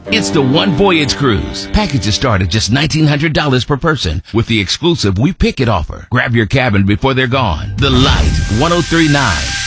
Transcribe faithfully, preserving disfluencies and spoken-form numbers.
It's the One Voyage Cruise. Packages start at just nineteen hundred dollars per person with the exclusive We Pick It offer. Grab your cabin before they're gone. The Light, ten thirty-nine.